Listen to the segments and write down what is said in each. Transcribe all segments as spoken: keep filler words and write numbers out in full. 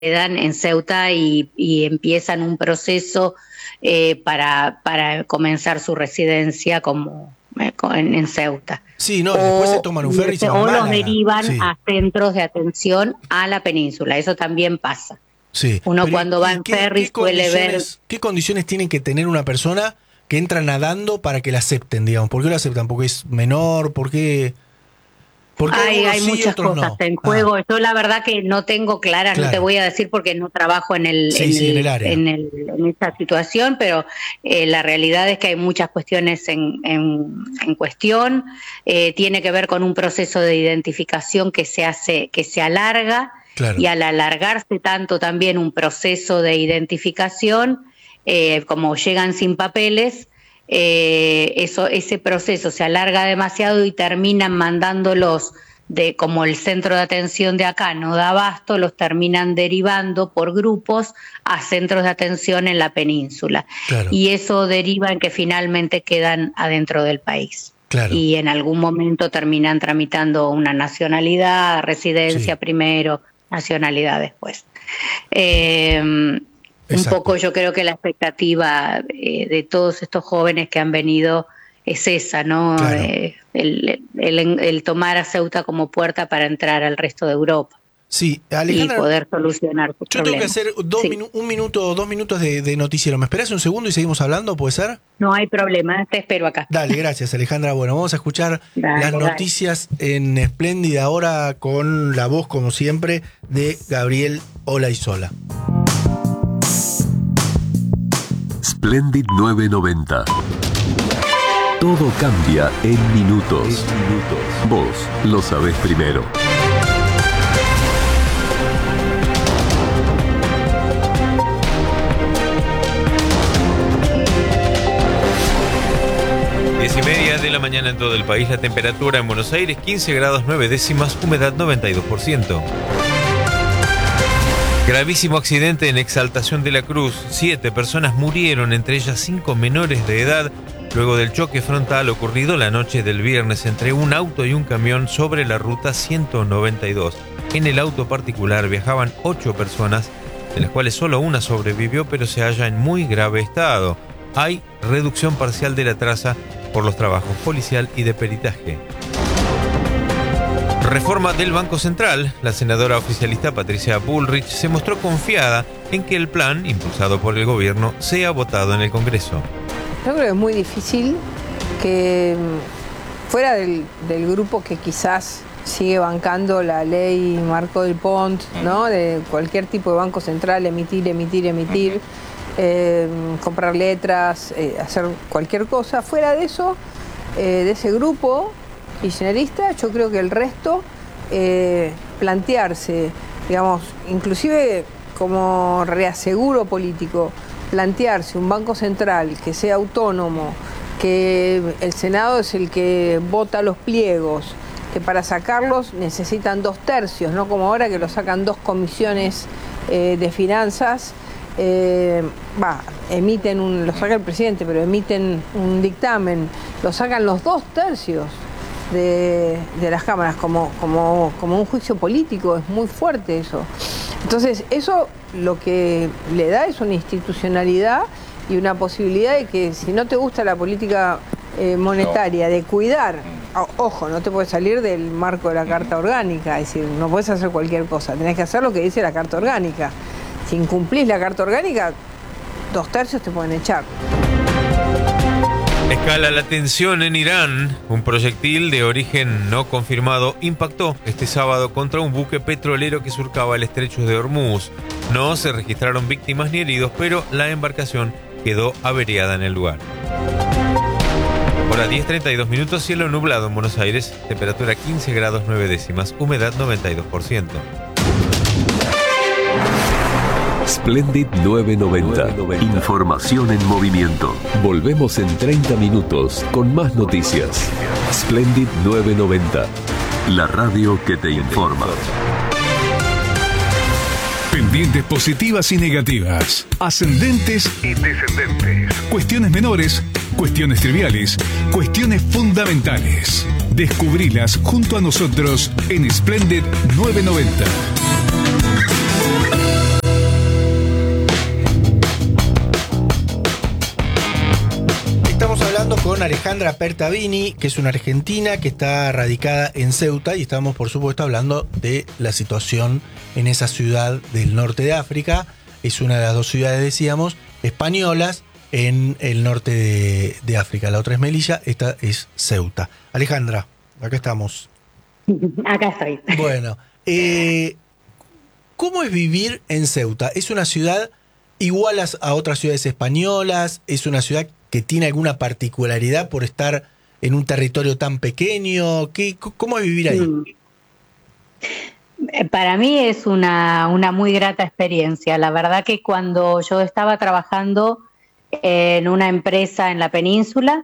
quedan en Ceuta y, y empiezan un proceso eh, para, para comenzar su residencia como eh, en, en Ceuta. Sí, no, o, después se toman un ferry y se van a O Málaga. los derivan Sí. a centros de atención a la península, eso también pasa. Sí. Uno Pero, cuando va en qué, ferry qué suele ver... ¿Qué condiciones tiene que tener una persona que entra nadando para que la acepten, digamos? ¿Por qué la aceptan? ¿Porque es menor? ¿Por qué...? ¿Por qué Hay, hay sí, muchas otros cosas no? en juego. Ah. Yo la verdad que no tengo claras, Claro. no te voy a decir porque no trabajo en el, sí, en, sí, el, en el área. En, el, en esta situación, pero eh, la realidad es que hay muchas cuestiones en, en, en cuestión. Eh, tiene que ver con un proceso de identificación que se hace, que se alarga, Claro. y al alargarse tanto también un proceso de identificación, eh, como llegan sin papeles, Eh, eso, ese proceso se alarga demasiado y terminan mandándolos, de como el centro de atención de acá no da abasto, los terminan derivando por grupos a centros de atención en la península. Claro. Y eso deriva en que finalmente quedan adentro del país. Claro. Y en algún momento terminan tramitando una nacionalidad, residencia sí. primero, nacionalidad después. Eh, Un poco yo creo que la expectativa eh, de todos estos jóvenes que han venido es esa, ¿no? Claro. Eh, el, el, el tomar a Ceuta como puerta para entrar al resto de Europa. Sí, Alejandra, y poder solucionar sus yo problemas. tengo que hacer dos sí. minu- un minuto o dos minutos de, de noticiero. ¿Me esperás un segundo y seguimos hablando? ¿Puede ser? No hay problema, te espero acá. Dale, gracias Alejandra. Bueno, vamos a escuchar dale, las dale. noticias en Espléndida ahora con la voz, como siempre, de Gabriel Olaizola. Splendid nueve noventa. Todo cambia en minutos. En minutos. Vos lo sabés primero. Diez y media de la mañana en todo el país. La temperatura en Buenos Aires quince grados nueve décimas, humedad noventa y dos por ciento. Gravísimo accidente en Exaltación de la Cruz. Siete personas murieron, entre ellas cinco menores de edad, luego del choque frontal ocurrido la noche del viernes entre un auto y un camión sobre la ruta ciento noventa y dos. En el auto particular viajaban ocho personas, de las cuales solo una sobrevivió, pero se halla en muy grave estado. Hay reducción parcial de la traza por los trabajos policial y de peritaje. Reforma del Banco Central. La senadora oficialista Patricia Bullrich se mostró confiada en que el plan, impulsado por el gobierno, sea votado en el Congreso. Yo creo que es muy difícil que, fuera del, del grupo que quizás sigue bancando la ley Marco del Pont, ¿no? De cualquier tipo de banco central, emitir, emitir, emitir, eh, comprar letras, eh, hacer cualquier cosa. Fuera de eso, eh, de ese grupo kirchnerista, yo creo que el resto, eh, plantearse, digamos, inclusive como reaseguro político, plantearse un banco central que sea autónomo, que el Senado es el que vota los pliegos, que para sacarlos necesitan dos tercios, no como ahora que lo sacan dos comisiones eh, de finanzas, eh, va, emiten un, lo saca el presidente, pero emiten un dictamen, lo sacan los dos tercios de, de las cámaras, como, como, como un juicio político, es muy fuerte eso. Entonces, eso lo que le da es una institucionalidad y una posibilidad de que si no te gusta la política eh, monetaria, de cuidar, o, ojo, no te puedes salir del marco de la Carta Orgánica, es decir, no puedes hacer cualquier cosa, tenés que hacer lo que dice la Carta Orgánica. Si incumplís la Carta Orgánica, dos tercios te pueden echar. Escala la tensión en Irán. Un proyectil de origen no confirmado impactó este sábado contra un buque petrolero que surcaba el estrecho de Hormuz. No se registraron víctimas ni heridos, pero la embarcación quedó averiada en el lugar. Hora diez treinta y dos minutos, cielo nublado en Buenos Aires, temperatura quince grados nueve décimas, humedad noventa y dos por ciento. Splendid nueve noventa. Información en movimiento. Volvemos en treinta minutos con más noticias. Splendid nueve noventa. La radio que te informa. Pendientes positivas y negativas. Ascendentes y descendentes. Cuestiones menores, cuestiones triviales, cuestiones fundamentales. Descubrilas junto a nosotros en Splendid nueve noventa. con Alejandra Pertavini, que es una argentina que está radicada en Ceuta, y estamos, por supuesto, hablando de la situación en esa ciudad del norte de África. Es una de las dos ciudades, decíamos, españolas en el norte de, de África. La otra es Melilla, esta es Ceuta. Alejandra, acá estamos. Acá estoy. Bueno, eh, ¿cómo es vivir en Ceuta? ¿Es una ciudad igual a, a otras ciudades españolas? ¿Es una ciudad que tiene alguna particularidad por estar en un territorio tan pequeño? ¿Qué, ¿Cómo es vivir ahí? Para mí es una, una muy grata experiencia. La verdad que cuando yo estaba trabajando en una empresa en la península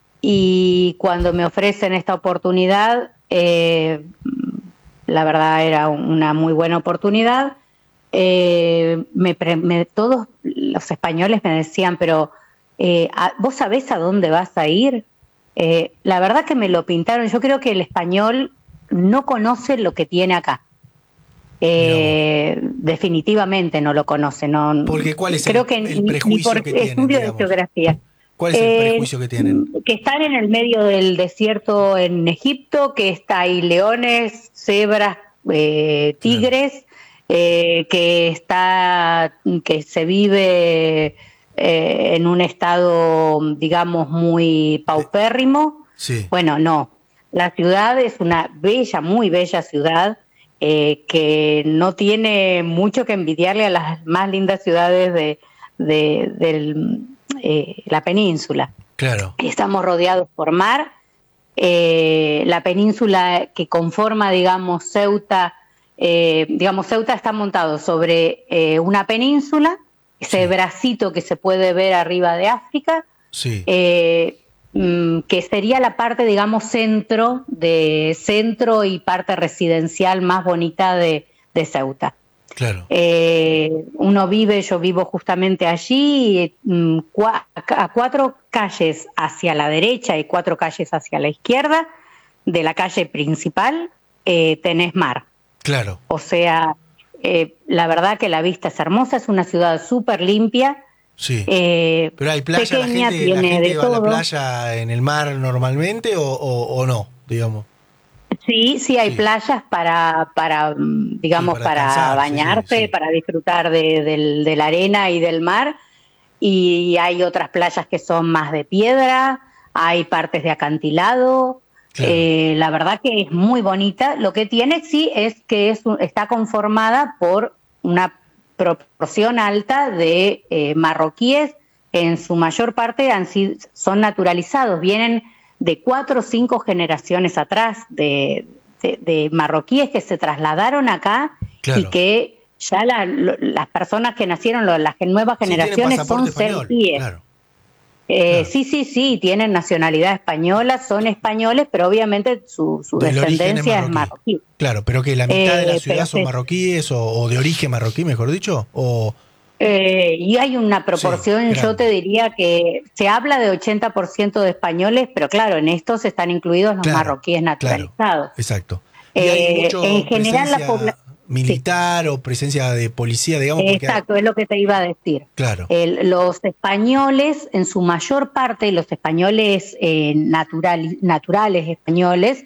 y cuando me ofrecen esta oportunidad, eh, la verdad era una muy buena oportunidad. Eh, me, me, todos los españoles me decían, pero eh, ¿vos sabés a dónde vas a ir? Eh, la verdad que me lo pintaron. Yo creo que el español no conoce lo que tiene acá. Eh, no. Definitivamente no lo conoce. No, porque ¿cuál es creo el, que el prejuicio ni por que tienen? Estudio Digamos. de geografía. ¿Cuál es el eh, prejuicio que tienen? Que están en el medio del desierto en Egipto, que está ahí leones, cebras, eh, tigres, claro. eh, que está, que se vive eh, en un estado, digamos, muy paupérrimo. Sí. Bueno, no. La ciudad es una bella, muy bella ciudad, eh, que no tiene mucho que envidiarle a las más lindas ciudades de, de del Eh, la península. Claro. Estamos rodeados por mar. Eh, la península que conforma, digamos, Ceuta, eh, digamos, Ceuta está montado sobre eh, una península, ese sí. bracito que se puede ver arriba de África, sí. eh, mm, que sería la parte, digamos, centro de centro y parte residencial más bonita de, de Ceuta. Claro. Eh, uno vive, yo vivo justamente allí, mm, cua, a cuatro calles hacia la derecha y cuatro calles hacia la izquierda de la calle principal eh, tenés mar. Claro. O sea, eh, la verdad que la vista es hermosa, es una ciudad súper limpia. Sí. Eh, Pero hay playa, pequeña, la gente, tiene la gente de va todo. a la playa en el mar normalmente o, o, o no, digamos. Sí, sí hay sí. playas para, para digamos, sí, para, para bañarse, sí, sí. para disfrutar de, de, de la arena y del mar. Y hay otras playas que son más de piedra, hay partes de acantilado. Claro. Eh, la verdad que es muy bonita. Lo que tiene, sí, es que es, está conformada por una proporción alta de eh, marroquíes que en su mayor parte han sido, son naturalizados, vienen de cuatro o cinco generaciones atrás de, de, de marroquíes que se trasladaron acá. Claro. Y que ya la, lo, las personas que nacieron, lo, las nuevas generaciones sí, son serpíes. Claro. Eh, claro. Sí, sí, sí, tienen nacionalidad española, son españoles, pero obviamente su, su descendencia es marroquí. es marroquí. Claro, pero que la mitad eh, de la ciudad son marroquíes o, o de origen marroquí, mejor dicho, o... Eh, y hay una proporción, sí, yo te diría que se habla de ochenta por ciento de españoles, pero claro, en estos están incluidos los claro, marroquíes naturalizados. Claro, exacto. Y hay eh, mucho en general la población militar sí. o presencia de policía, digamos. Exacto, hay... es lo que te iba a decir. Claro. El, los españoles, en su mayor parte, los españoles eh, natural, naturales españoles,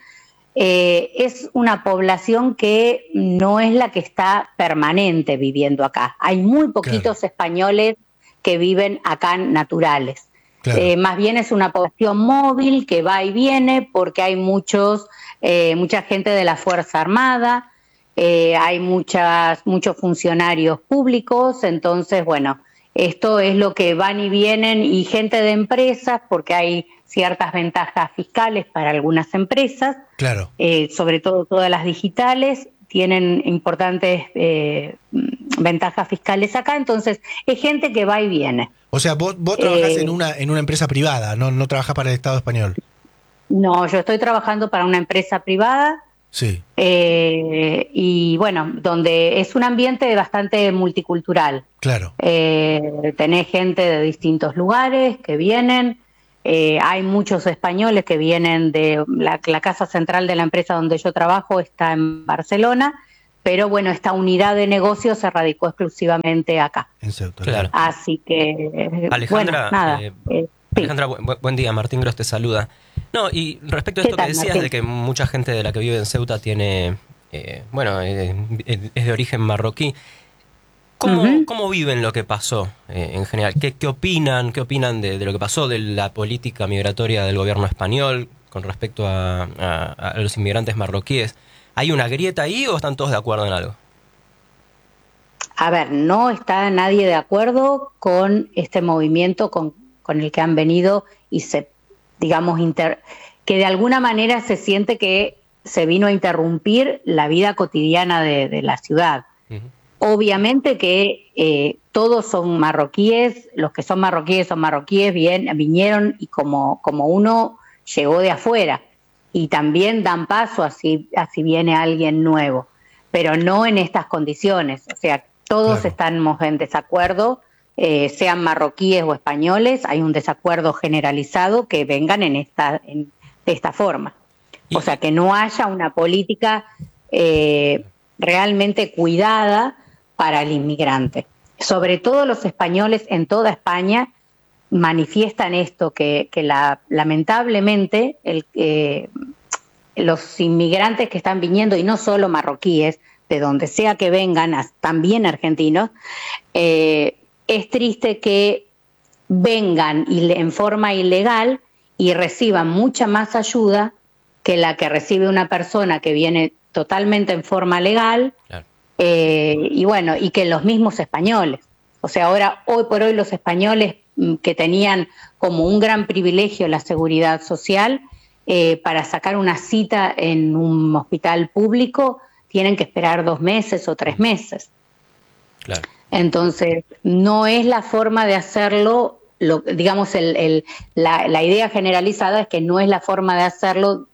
Eh, es una población que no es la que está permanente viviendo acá. Hay muy poquitos claro. españoles que viven acá naturales. Claro. Eh, más bien es una población móvil que va y viene porque hay muchos, eh, mucha gente de la Fuerza Armada, eh, hay muchas, muchos funcionarios públicos, entonces, bueno, esto es lo que van y vienen, y gente de empresas, porque hay ciertas ventajas fiscales para algunas empresas, claro. eh, sobre todo todas las digitales, tienen importantes eh, ventajas fiscales acá, entonces es gente que va y viene. O sea, vos, vos trabajás eh, en una en una empresa privada, no, no trabajás para el Estado español. No, yo estoy trabajando para una empresa privada. Sí. Eh, y bueno, donde es un ambiente bastante multicultural. Claro. Eh, tenés gente de distintos lugares que vienen. Eh, hay muchos españoles que vienen de la, la casa central de la empresa donde yo trabajo, está en Barcelona, pero bueno, esta unidad de negocios se radicó exclusivamente acá. En Ceuta, claro. Así que, Alejandra, bueno, nada. Eh, eh, Alejandra, bu buen día. Martín Gross te saluda. No, y respecto a esto que decías Martín? de que mucha gente de la que vive en Ceuta tiene, eh, bueno, eh, es de origen marroquí. ¿Cómo, uh-huh. ¿Cómo viven lo que pasó eh, en general? ¿Qué, qué opinan? ¿Qué opinan de, de lo que pasó, de la política migratoria del gobierno español con respecto a, a, a los inmigrantes marroquíes? ¿Hay una grieta ahí o están todos de acuerdo en algo? A ver, no está nadie de acuerdo con este movimiento con, con el que han venido y se, digamos, inter, que de alguna manera se siente que se vino a interrumpir la vida cotidiana de, de la ciudad. Uh-huh. Obviamente que eh, todos son marroquíes, los que son marroquíes son marroquíes, bien, vinieron y como, como uno llegó de afuera y también dan paso así, así viene alguien nuevo, pero no en estas condiciones, o sea, todos claro. estamos en desacuerdo, eh, sean marroquíes o españoles, hay un desacuerdo generalizado que vengan en esta, en, de esta forma, o sea, que no haya una política eh, realmente cuidada para el inmigrante. Sobre todo los españoles en toda España manifiestan esto, que, que la, lamentablemente el, eh, los inmigrantes que están viniendo, y no solo marroquíes, de donde sea que vengan, también argentinos, eh, es triste que vengan en forma ilegal y reciban mucha más ayuda que la que recibe una persona que viene totalmente en forma legal. Claro. Eh, y bueno, y que los mismos españoles, o sea, ahora, hoy por hoy los españoles que tenían como un gran privilegio la seguridad social, eh, para sacar una cita en un hospital público, tienen que esperar dos meses o tres meses. Claro. Entonces, no es la forma de hacerlo, lo, digamos, el, el, la, la idea generalizada es que no es la forma de hacerlo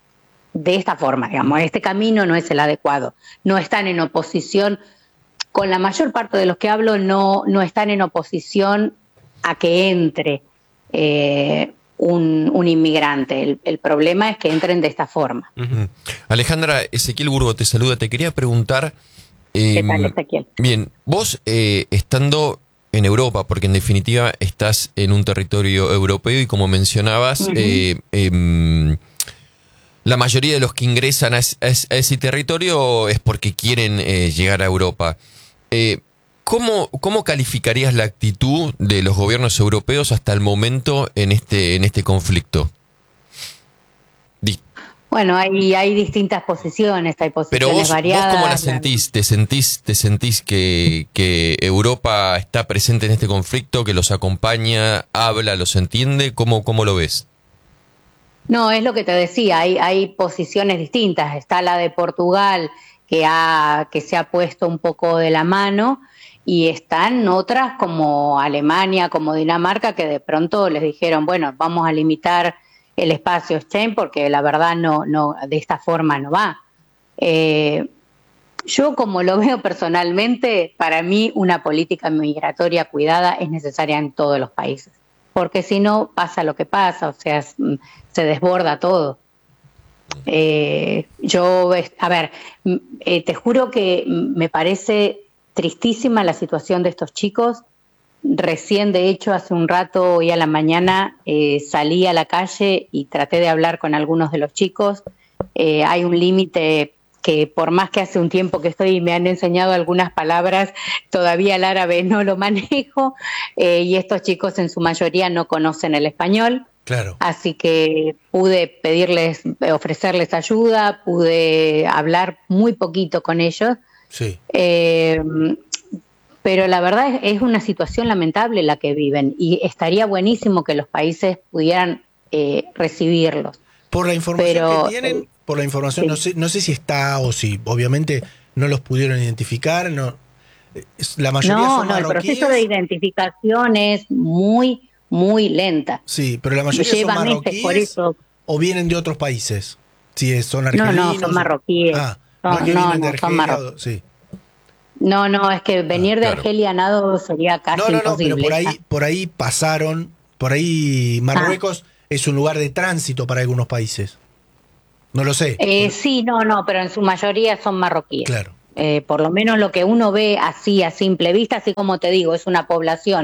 de esta forma, digamos, este camino no es el adecuado, no están en oposición, con la mayor parte de los que hablo no, no están en oposición a que entre eh, un, un inmigrante, el, el problema es que entren de esta forma. Uh-huh. Alejandra, Ezequiel Burgo te saluda, te quería preguntar, eh, ¿qué tal, Ezequiel? Bien, vos eh, estando en Europa, porque en definitiva estás en un territorio europeo y como mencionabas, uh-huh. eh, eh, la mayoría de los que ingresan a, es, a ese territorio es porque quieren eh, llegar a Europa. Eh, ¿cómo, ¿Cómo calificarías la actitud de los gobiernos europeos hasta el momento en este, en este conflicto? Di bueno, hay, hay distintas posiciones, hay posiciones Pero vos, variadas. ¿vos cómo la sentís? ¿Te sentís, te sentís que, que Europa está presente en este conflicto, que los acompaña, habla, los entiende? ¿Cómo, cómo lo ves? No, es lo que te decía, hay, hay posiciones distintas. Está la de Portugal, que, ha, que se ha puesto un poco de la mano, y están otras como Alemania, como Dinamarca, que de pronto les dijeron, bueno, vamos a limitar el espacio Schengen porque la verdad no, no, de esta forma no va. Eh, yo, como lo veo personalmente, para mí una política migratoria cuidada es necesaria en todos los países, porque si no pasa lo que pasa, o sea, se desborda todo. Eh, yo, a ver, eh, te juro que me parece tristísima la situación de estos chicos. Recién, de hecho, hace un rato, hoy a la mañana, eh, salí a la calle y traté de hablar con algunos de los chicos. Eh, hay un límite que por más que hace un tiempo que estoy y me han enseñado algunas palabras, todavía el árabe no lo manejo, eh, y estos chicos en su mayoría no conocen el español. Claro. Así que pude pedirles, ofrecerles ayuda, pude hablar muy poquito con ellos. Sí. Eh, pero la verdad es, es una situación lamentable la que viven y estaría buenísimo que los países pudieran eh, recibirlos. Por la información pero, que tienen, eh, por la información, sí. no sé, no sé si está o si, obviamente no los pudieron identificar, no. La mayoría no, son no, marroquíes. El proceso de identificación es muy, muy lenta. Sí, pero la mayoría Lleva son meses, marroquíes por eso. o vienen de otros países. Si son argentinos. No, no, son marroquíes. Ah, no, no, es que no, vienen de no, Argelia, son marroquíes. sí. No, no, es que venir Ah, de claro. Argelia a nado sería casi No, no, no, imposible. pero por ahí, por ahí pasaron, por ahí Marruecos ah. es un lugar de tránsito para algunos países. No lo sé. Eh, sí, no, no, pero en su mayoría son marroquíes. Claro. Eh, por lo menos lo que uno ve así a simple vista, así como te digo, es una población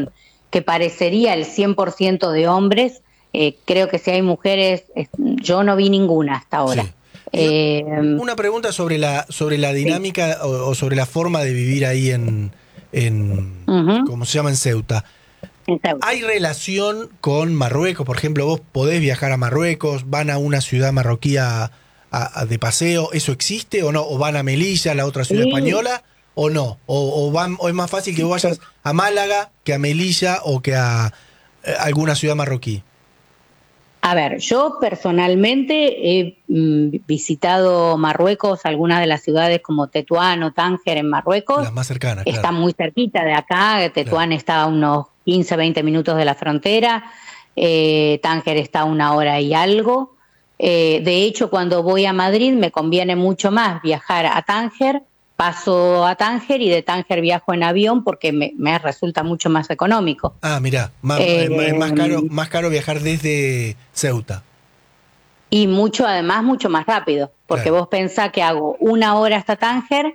que parecería el cien por ciento de hombres. Eh, creo que si hay mujeres, eh, yo no vi ninguna hasta ahora. Sí. Eh, Una pregunta sobre la sobre la dinámica sí. o, o sobre la forma de vivir ahí en, en uh-huh. ¿cómo se llama? En Ceuta. en Ceuta. ¿Hay relación con Marruecos? Por ejemplo, vos podés viajar a Marruecos, van a una ciudad marroquí a, a, a de paseo, ¿eso existe o no? ¿O van a Melilla, la otra ciudad sí. española, o no? ¿O, o, van, ¿O es más fácil que vos vayas a Málaga que a Melilla o que a eh, alguna ciudad marroquí? A ver, yo personalmente he mm, visitado Marruecos, algunas de las ciudades como Tetuán o Tánger en Marruecos. Las más cercanas, claro. Está muy cerquita de acá, Tetuán claro. está a unos quince, veinte minutos de la frontera, eh, Tánger está a una hora y algo. Eh, de hecho, cuando voy a Madrid me conviene mucho más viajar a Tánger, paso a Tánger y de Tánger viajo en avión porque me, me resulta mucho más económico. Ah, mirá, más, eh, más, caro, más caro viajar desde Ceuta. Y mucho, además, mucho más rápido, porque claro. vos pensás que hago una hora hasta Tánger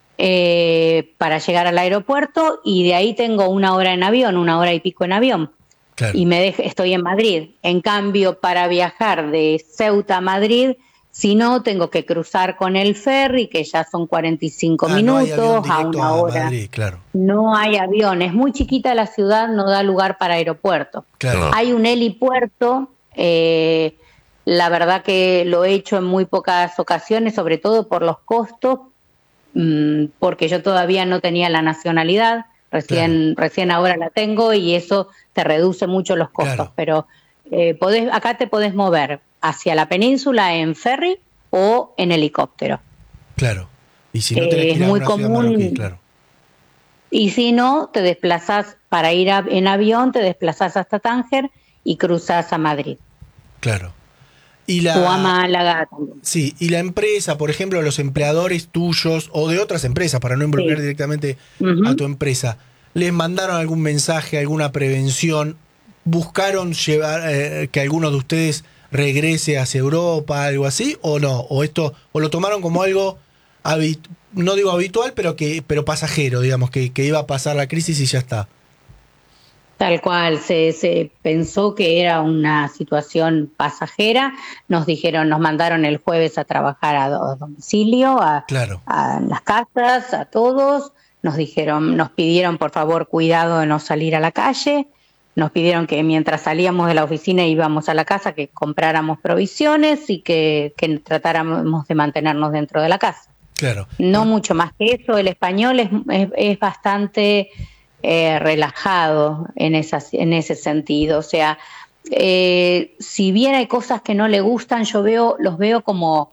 eh, para llegar al aeropuerto y de ahí tengo una hora en avión, una hora y pico en avión. Claro. Y me dejo, estoy en Madrid. En cambio, para viajar de Ceuta a Madrid, si no, tengo que cruzar con el ferry, que ya son cuarenta y cinco ah, minutos, no a una hora. A Madrid, claro. No hay avión, es muy chiquita la ciudad, no da lugar para aeropuerto. Claro. Hay un helipuerto, eh, la verdad que lo he hecho en muy pocas ocasiones, sobre todo por los costos, mmm, porque yo todavía no tenía la nacionalidad, recién, claro. recién ahora la tengo y eso te reduce mucho los costos, claro. pero eh, podés, acá te podés mover hacia la península en ferry o en helicóptero. Claro. Y si no tenés que ir a una ciudad marroquí, claro. Y si no, te desplazás para ir a, en avión, te desplazás hasta Tánger y cruzás a Madrid. Claro. Y la, o a Málaga también. Sí, y la empresa, por ejemplo, los empleadores tuyos o de otras empresas, para no involucrar sí. directamente uh-huh. a tu empresa, ¿les mandaron algún mensaje, alguna prevención? ¿Buscaron llevar eh, que alguno de ustedes regrese hacia Europa, algo así, o no? ¿O esto o lo tomaron como algo, habit, no digo habitual, pero que pero pasajero, digamos, que, que iba a pasar la crisis y ya está? Tal cual, se, se pensó que era una situación pasajera. Nos dijeron, nos mandaron el jueves a trabajar a, a domicilio, a, claro. a las casas, a todos. Nos dijeron, nos pidieron por favor cuidado de no salir a la calle. Nos pidieron que mientras salíamos de la oficina e íbamos a la casa que compráramos provisiones y que, que tratáramos de mantenernos dentro de la casa. Claro. No mucho más que eso. El español es, es, es bastante eh, relajado en, esas, en ese sentido. O sea, eh, si bien hay cosas que no le gustan, yo veo los veo como,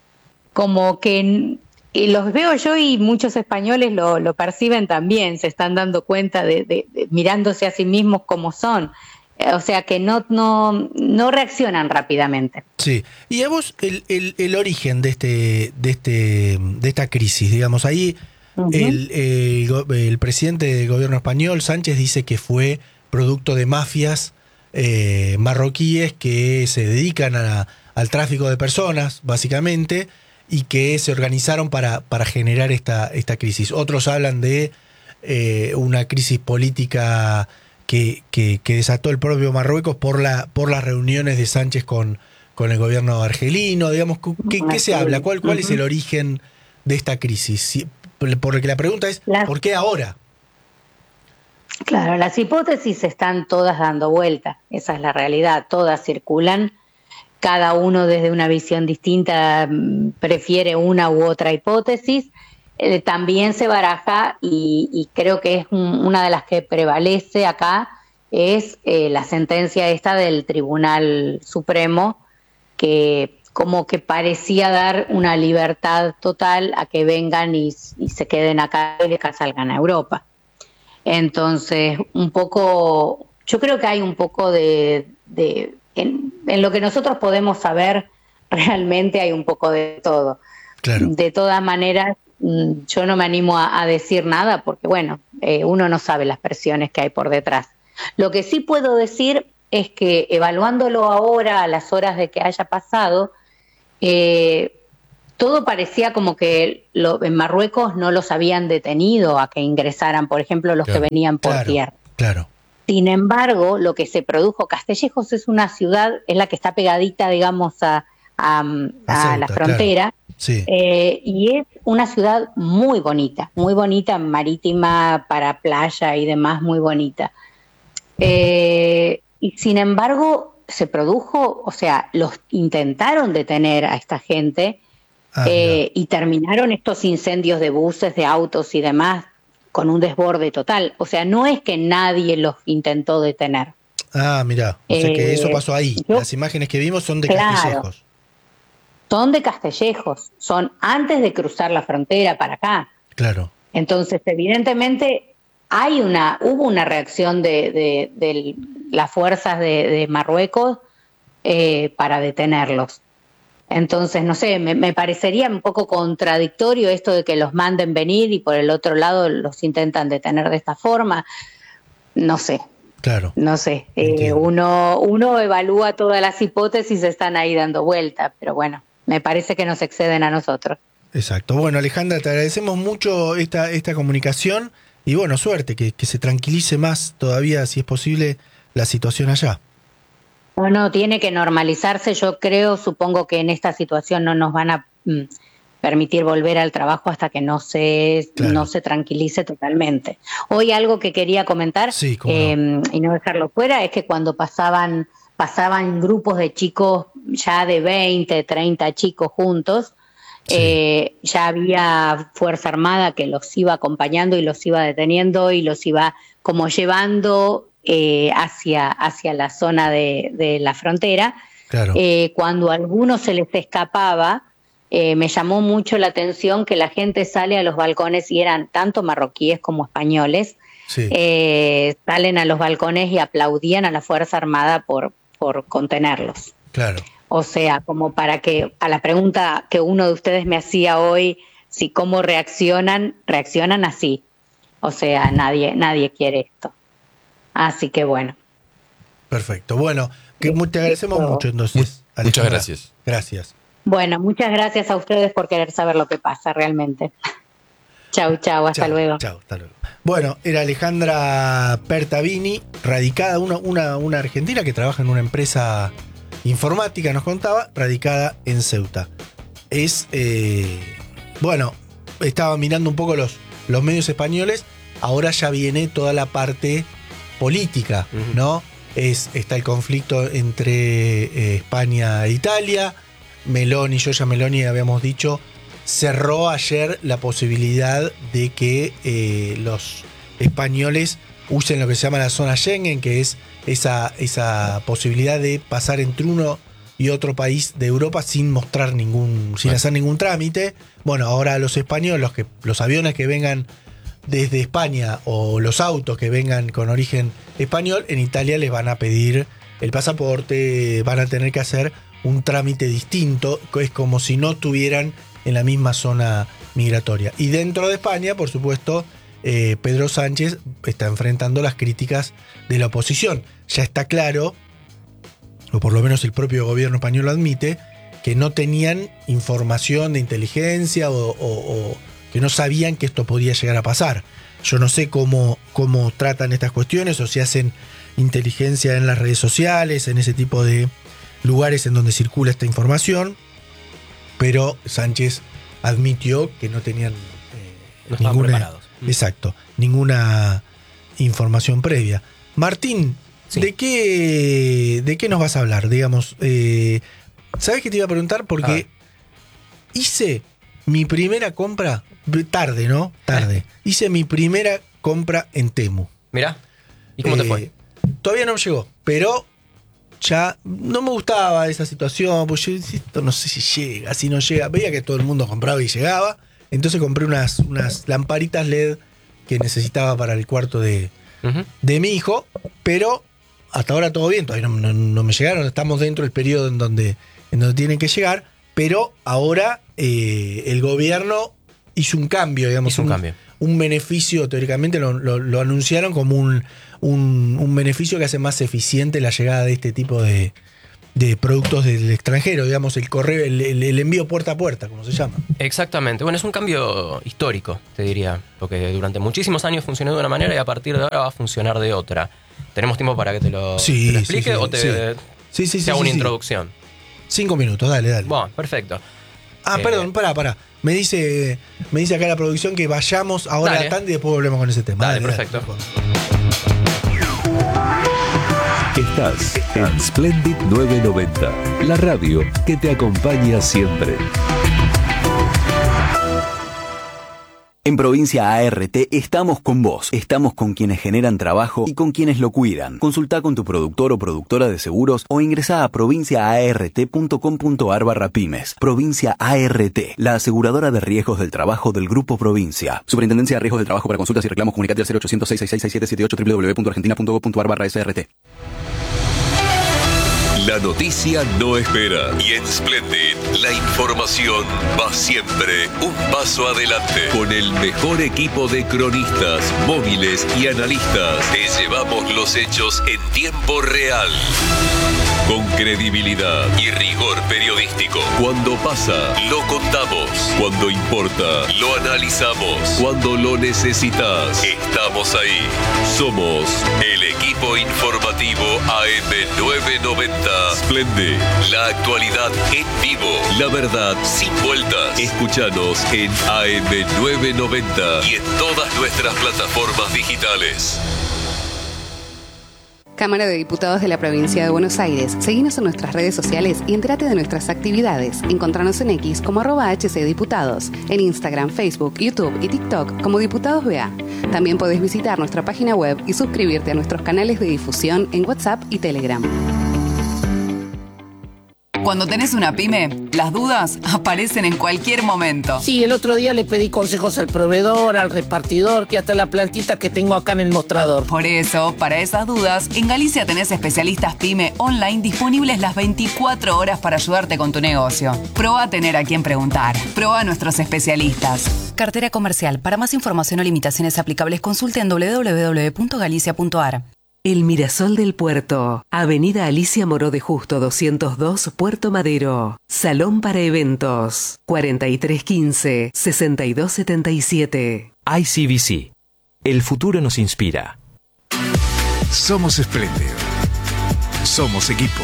como que... Y los veo yo y muchos españoles lo, lo perciben también, se están dando cuenta de, de, de mirándose a sí mismos como son. O sea que no, no, no reaccionan rápidamente. Sí. Y a vos el, el, el origen de este, de este, de esta crisis, digamos, ahí uh-huh. el, el, el presidente del gobierno español, Sánchez, dice que fue producto de mafias eh, marroquíes que se dedican a, al tráfico de personas, básicamente, y que se organizaron para, para generar esta, esta crisis. Otros hablan de eh, una crisis política que, que, que desató el propio Marruecos por, la, por las reuniones de Sánchez con, con el gobierno argelino. Digamos, ¿qué, qué se habla? ¿Cuál, cuál uh-huh. es el origen de esta crisis? Si, porque la pregunta es, las, ¿por qué ahora? Claro, las hipótesis están todas dando vuelta. Esa es la realidad. Todas circulan. Cada uno desde una visión distinta prefiere una u otra hipótesis. Eh, también se baraja, y, y creo que es un, una de las que prevalece acá, es eh, la sentencia esta del Tribunal Supremo, que como que parecía dar una libertad total a que vengan y, y se queden acá y que salgan a Europa. Entonces, un poco, yo creo que hay un poco de... de En, en lo que nosotros podemos saber, realmente hay un poco de todo. Claro. De todas maneras, yo no me animo a, a decir nada porque, bueno, eh, uno no sabe las presiones que hay por detrás. Lo que sí puedo decir es que, evaluándolo ahora, a las horas de que haya pasado, eh, todo parecía como que lo, en Marruecos no los habían detenido a que ingresaran, por ejemplo, los claro, que venían por claro, tierra. Claro. Sin embargo, lo que se produjo, Castillejos es una ciudad, es la que está pegadita, digamos, a, a, a, a Ceuta, la frontera, claro. Sí. Eh, y es una ciudad muy bonita, muy bonita, marítima, para playa y demás, muy bonita. Eh, y sin embargo, se produjo, o sea, los intentaron detener a esta gente ah, eh, y terminaron estos incendios de buses, de autos y demás con un desborde total. O sea, no es que nadie los intentó detener. Ah, mirá, o sea que eh, eso pasó ahí. Yo, Las imágenes que vimos son de claro, Castillejos. Son de Castillejos, son antes de cruzar la frontera para acá. Claro. Entonces, evidentemente, hay una, hubo una reacción de, de, de las fuerzas de, de Marruecos eh, para detenerlos. Entonces, no sé, me, me parecería un poco contradictorio esto de que los manden venir y por el otro lado los intentan detener de esta forma. No sé. Claro. No sé. Eh, uno, uno evalúa todas las hipótesis, están ahí dando vuelta, pero bueno, me parece que nos exceden a nosotros. Exacto. Bueno, Alejandra, te agradecemos mucho esta, esta comunicación y bueno, suerte, que, que se tranquilice más todavía, si es posible, la situación allá. No, no, tiene que normalizarse. Yo creo, supongo que en esta situación no nos van a mm, permitir volver al trabajo hasta que no se, claro. no se tranquilice totalmente. Hoy algo que quería comentar, sí, eh, no. y no dejarlo fuera, es que cuando pasaban, pasaban grupos de chicos ya de veinte, treinta chicos juntos, sí. eh, ya había Fuerza Armada que los iba acompañando y los iba deteniendo y los iba como llevando Eh, hacia, hacia la zona de, de la frontera. Claro. Eh, cuando a algunos se les escapaba, eh, me llamó mucho la atención que la gente sale a los balcones, y eran tanto marroquíes como españoles, sí. eh, salen a los balcones y aplaudían a la Fuerza Armada por, por contenerlos. Claro. O sea, como para que, a la pregunta que uno de ustedes me hacía hoy, si cómo reaccionan, reaccionan así. O sea, nadie, nadie quiere esto. Así que bueno. Perfecto. Bueno, que te agradecemos mucho entonces. Muchas Alejandra. gracias. Gracias. Bueno, muchas gracias a ustedes por querer saber lo que pasa realmente. Chau, chau, hasta chau, luego. Chau, hasta luego. Bueno, era Alejandra Pertavini, radicada, una, una, una argentina que trabaja en una empresa informática, nos contaba, radicada en Ceuta. Es, eh, bueno, estaba mirando un poco los, los medios españoles, ahora ya viene toda la parte política, uh-huh. ¿no? Es, está el conflicto entre eh, España e Italia. Meloni, Giorgia Meloni, habíamos dicho, cerró ayer la posibilidad de que eh, los españoles usen lo que se llama la zona Schengen, que es esa, esa posibilidad de pasar entre uno y otro país de Europa sin mostrar ningún, sin hacer ningún trámite. Bueno, ahora los españoles, los, que, los aviones que vengan desde España o los autos que vengan con origen español, en Italia les van a pedir el pasaporte, van a tener que hacer un trámite distinto, es como si no estuvieran en la misma zona migratoria. Y dentro de España, por supuesto, eh, Pedro Sánchez está enfrentando las críticas de la oposición. Ya está claro, o por lo menos el propio gobierno español lo admite, que no tenían información de inteligencia o, o, o que no sabían que esto podía llegar a pasar. Yo no sé cómo, cómo tratan estas cuestiones o si hacen inteligencia en las redes sociales, en ese tipo de lugares en donde circula esta información, pero Sánchez admitió que no tenían eh, no estaban ninguna, preparados. Exacto, ninguna información previa. Martín, sí. ¿de qué de qué nos vas a hablar? Digamos, eh, ¿sabes qué te iba a preguntar? Porque hice mi primera compra tarde, ¿no? Tarde. ¿Eh? Hice mi primera compra en Temu. Mirá, ¿y cómo eh, te fue? Todavía no llegó, pero ya no me gustaba esa situación, pues yo esto no sé si llega, si no llega. Veía que todo el mundo compraba y llegaba, entonces compré unas, unas lamparitas L E D que necesitaba para el cuarto de, uh-huh. de mi hijo, pero hasta ahora todo bien, todavía no, no, no me llegaron, estamos dentro del periodo en donde, en donde tienen que llegar, pero ahora eh, el gobierno hizo un cambio, digamos, hizo un, un cambio. un beneficio, teóricamente lo, lo, lo anunciaron como un, un, un beneficio que hace más eficiente la llegada de este tipo de, de productos del extranjero, digamos, el correo, el, el, el envío puerta a puerta, como se llama. Exactamente. Bueno, es un cambio histórico, te diría, porque durante muchísimos años funcionó de una manera y a partir de ahora va a funcionar de otra. ¿Tenemos tiempo para que te lo, sí, te lo explique sí, sí, o te, sí. te Sí, sí, sí, hago sí, una sí. introducción? Cinco minutos, dale, dale. Bueno, perfecto. Ah, Eh, perdón, pará, pará. Me dice, me dice acá la producción que vayamos ahora Dale. a Tanda y después volvemos con ese tema. Dale, perfecto. Estás en Splendid novecientos noventa, la radio que te acompaña siempre. En Provincia A R T estamos con vos, estamos con quienes generan trabajo y con quienes lo cuidan. Consultá con tu productor o productora de seguros o ingresá a provincia a r t punto com punto a r barra pymes. Provincia A R T, la aseguradora de riesgos del trabajo del Grupo Provincia. Superintendencia de Riesgos del Trabajo. Para consultas y reclamos comunicate al cero ochocientos, seis seis seis, seis siete siete ocho, w w w punto argentina punto gov punto a r barra s r t. La noticia no espera y en Splendid la información va siempre un paso adelante. Con el mejor equipo de cronistas, móviles y analistas, te llevamos los hechos en tiempo real. Con credibilidad y rigor periodístico. Cuando pasa, lo contamos. Cuando importa, lo analizamos. Cuando lo necesitas, estamos ahí. Somos el equipo informativo A M novecientos noventa. Splendid, la actualidad en vivo, la verdad sin vueltas. Escúchanos en A M novecientos noventa y en todas nuestras plataformas digitales. Cámara de Diputados de la Provincia de Buenos Aires. Seguinos en nuestras redes sociales y entérate de nuestras actividades. Encontranos en X como arroba hcdiputados, en Instagram, Facebook, YouTube y TikTok como Diputados B A. También podés visitar nuestra página web y suscribirte a nuestros canales de difusión en WhatsApp y Telegram. Cuando tenés una pyme, las dudas aparecen en cualquier momento. Sí, el otro día le pedí consejos al proveedor, al repartidor, que hasta la plantita que tengo acá en el mostrador. Por eso, para esas dudas, en Galicia tenés especialistas pyme online disponibles las veinticuatro horas para ayudarte con tu negocio. Probá a tener a quien preguntar. Probá a nuestros especialistas. Cartera comercial. Para más información o limitaciones aplicables, consulte en w w w punto galicia punto a r. El Mirasol del Puerto. Avenida Alicia Moró de Justo doscientos dos, Puerto Madero. Salón para eventos. cuarenta y tres quince, sesenta y dos setenta y siete. I C B C. El futuro nos inspira. Somos Splendid. Somos equipo.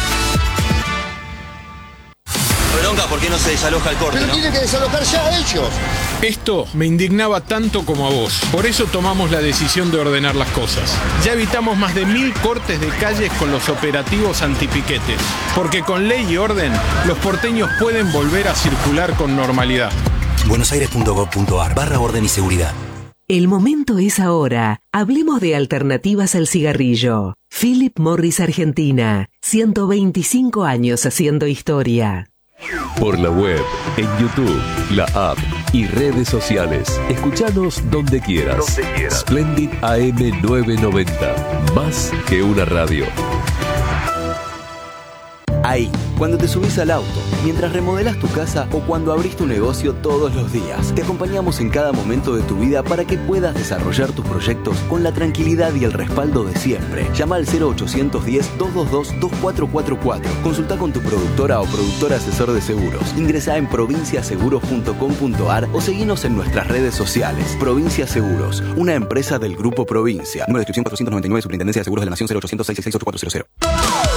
Bronca, ¿por qué no se desaloja el corte? Pero ¿no? tiene que desalojar ya ellos. Esto me indignaba tanto como a vos. Por eso tomamos la decisión de ordenar las cosas. Ya evitamos más de mil cortes de calles con los operativos antipiquetes. Porque con ley y orden, los porteños pueden volver a circular con normalidad. buenosaires punto gov punto a r barra orden y seguridad. El momento es ahora. Hablemos de alternativas al cigarrillo. Philip Morris Argentina. ciento veinticinco años haciendo historia. Por la web, en YouTube, la app y redes sociales. Escuchanos donde quieras. Donde quieras. Splendid A M novecientos noventa. Más que una radio. Ahí, cuando te subís al auto, mientras remodelás tu casa o cuando abrís tu negocio todos los días. Te acompañamos en cada momento de tu vida para que puedas desarrollar tus proyectos con la tranquilidad y el respaldo de siempre. Llama al cero ochocientos diez, doscientos veintidós, veinticuatro cuarenta y cuatro. Consulta con tu productora o productor asesor de seguros. Ingresá en provincia seguros punto com punto a r o seguinos en nuestras redes sociales. Provincia Seguros, una empresa del Grupo Provincia. Número de inscripción cuatrocientos noventa y nueve, Superintendencia de Seguros de la Nación, cero ochocientos, seiscientos sesenta y ocho, cuatrocientos.